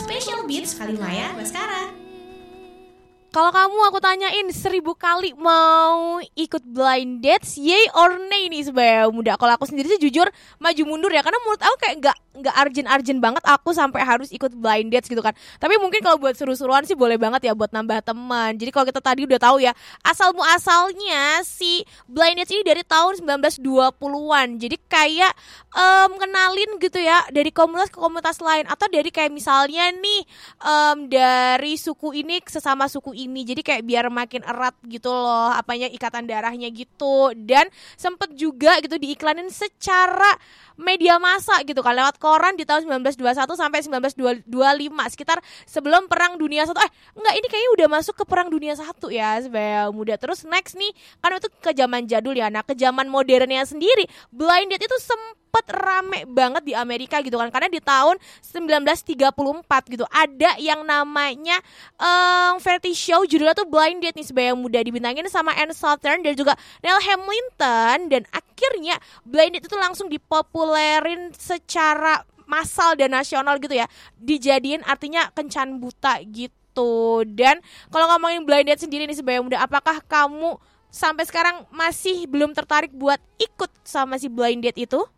Special Beats Kalimaya Baskara. Kalau kamu aku tanyain 1000 kali mau ikut blind dates, yay or nay nih sebagai muda. Kalau aku sendiri sih jujur maju mundur ya, karena menurut aku kayak nggak urgent banget aku sampai harus ikut blind dates gitu kan. Tapi mungkin kalau buat seru-seruan sih boleh banget ya, buat nambah teman. Jadi kalau kita tadi udah tahu ya asal muasalnya si blind dates ini dari tahun 1920-an. Jadi kayak kenalin gitu ya dari komunitas ke komunitas lain, atau dari kayak misalnya nih dari suku ini sesama suku ini, jadi kayak biar makin erat gitu loh apanya ikatan darahnya gitu. Dan sempet juga gitu diiklanin secara media massa gitu kan, lewat koran di tahun 1921 sampai 1925, sekitar sebelum Perang Dunia I. Enggak, ini kayaknya udah masuk ke Perang Dunia I ya sebagai muda. Terus next nih, kan itu ke zaman jadul ya. Nah, ke zaman modernnya sendiri, blind date itu sempet rame banget di Amerika gitu kan, karena di tahun 1934 gitu ada yang namanya variety show judulnya tuh Blind Date nih sebagai muda, dibintangin sama Ann Sothern dan juga Neil Hamilton. Dan akhirnya Blind Date itu langsung dipopulerin secara massal dan nasional gitu ya, dijadiin artinya kencan buta gitu. Dan kalau ngomongin blind date sendiri nih sebagai muda, apakah kamu sampai sekarang masih belum tertarik buat ikut sama si blind date itu?